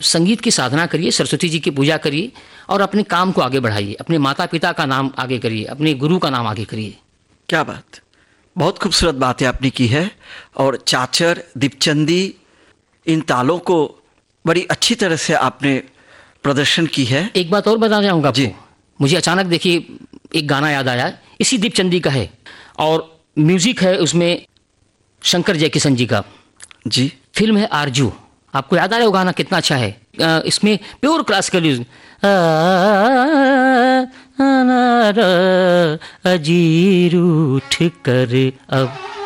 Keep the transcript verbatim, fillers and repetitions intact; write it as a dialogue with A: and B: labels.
A: संगीत की साधना करिए, सरस्वती जी की पूजा करिए और अपने काम को आगे बढ़ाइए, अपने माता पिता का नाम आगे करिए, अपने गुरु का नाम आगे करिए।
B: क्या बात, बहुत खूबसूरत बातें आपने की है। और चाचर, दीपचंदी, इन तालों को बड़ी अच्छी तरह से आपने प्रदर्शन की है।
A: एक बात और बताना चाहूँगा
B: जी।
A: आपको, मुझे अचानक देखिए एक गाना याद आया, इसी दीपचंदी का है और म्यूजिक है उसमें शंकर जयकिशन जी का।
B: जी।
A: फिल्म है आरजू, आपको याद आ रहा है वो गाना कितना अच्छा है। अ, इसमें प्योर क्लासिकल यूज, अजीर उठ कर अब